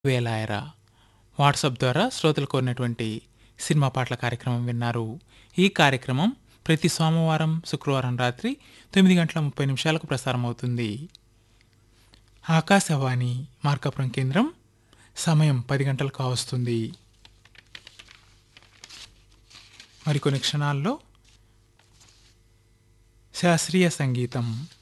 వేలాయరా WhatsApp ద్వారా శ్రోతలు కోరినటువంటి సినిమా పాటల కార్యక్రమం విన్నారు. ఈ కార్యక్రమం ప్రతి సోమవారం శుక్రవారం రాత్రి 9:30 ప్రసారం అవుతుంది. ఆకాశవాణి మార్కాపురం కేంద్రం సమయం 10 గంటలు కావస్తుంది. మరికొన్ని క్షణాల్లో శాస్త్రీయ సంగీతం.